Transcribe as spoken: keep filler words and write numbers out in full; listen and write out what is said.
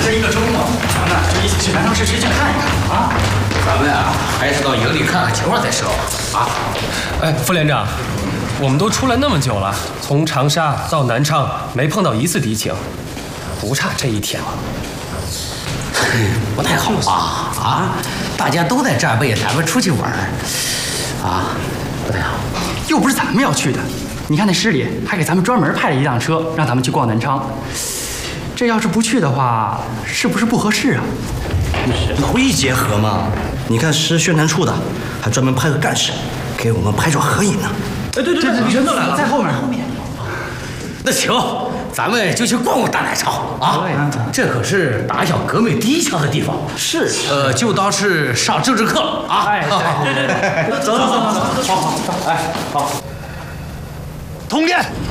这一个周末，咱们就一起去南昌市区去看一看啊！ 咱们啊，还是到营里看看情况再说啊！ 哎，副连长，我们都出来那么久了，从长沙到南昌没碰到一次敌情，不差这一天了。 不太好啊啊！大家都在战备，咱们出去玩啊，不太好。 又不是咱们要去的，你看那市里还给咱们专门派了一辆车，让咱们去逛南昌。这要是不去的话，是不是不合适啊？ 人会结合嘛？你看市宣传处的，还专门派个干事给我们拍照合影呢。 哎，对对对，全都来了，在后面后面。 那行，咱们就去逛逛大南昌啊！这可是打响革命第一枪的地方。 是， 呃，就当是上政治课了啊！ 哎，对对对， 走走走走走，好好，哎，好。 通电。